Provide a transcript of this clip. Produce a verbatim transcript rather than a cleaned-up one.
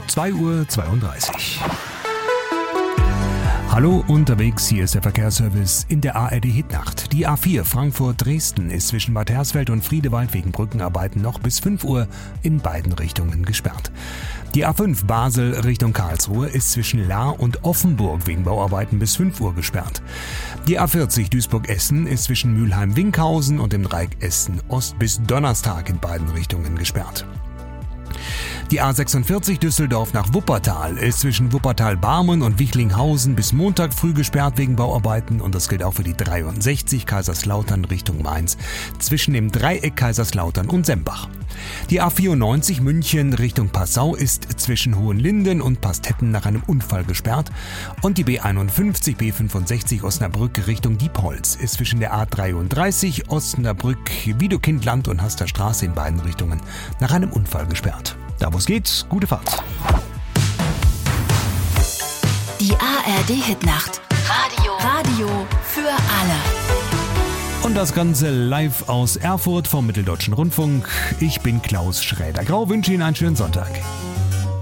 zwei Uhr zweiunddreißig. Hallo, unterwegs, hier ist der Verkehrsservice in der A R D-Hitnacht. Die A vier Frankfurt-Dresden ist zwischen Bad Hersfeld und Friedewald wegen Brückenarbeiten noch bis fünf Uhr in beiden Richtungen gesperrt. Die A fünf Basel Richtung Karlsruhe ist zwischen Lahr und Offenburg wegen Bauarbeiten bis fünf Uhr gesperrt. Die A vierzig Duisburg-Essen ist zwischen Mülheim-Winkhausen und dem Dreieck Essen-Ost bis Donnerstag in beiden Richtungen gesperrt. Die A sechsundvierzig Düsseldorf nach Wuppertal ist zwischen Wuppertal-Barmen und Wichlinghausen bis Montag früh gesperrt wegen Bauarbeiten und das gilt auch für die dreiundsechzig Kaiserslautern Richtung Mainz zwischen dem Dreieck Kaiserslautern und Sembach. Die A vierundneunzig München Richtung Passau ist zwischen Hohenlinden und Pastetten nach einem Unfall gesperrt und die B einundfünfzig B fünfundsechzig Osnabrück Richtung Diepholz ist zwischen der A dreiunddreißig Osnabrück Wiedekindland und Haster Straße in beiden Richtungen nach einem Unfall gesperrt. Da wo es geht, gute Fahrt. Die A R D-Hitnacht. Radio. Radio für alle. Und das Ganze live aus Erfurt vom Mitteldeutschen Rundfunk. Ich bin Klaus Schräder-Grau, wünsche Ihnen einen schönen Sonntag.